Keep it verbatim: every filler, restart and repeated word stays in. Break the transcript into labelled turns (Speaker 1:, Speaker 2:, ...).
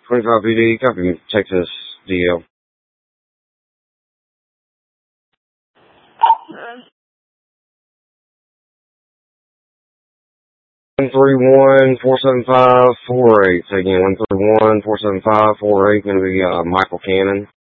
Speaker 1: twenty-five P D, copy Texas D L. one three one, four seven five, four eight. Say again, one three one, four seven five, four eight. Going to be uh, Michael Cannon.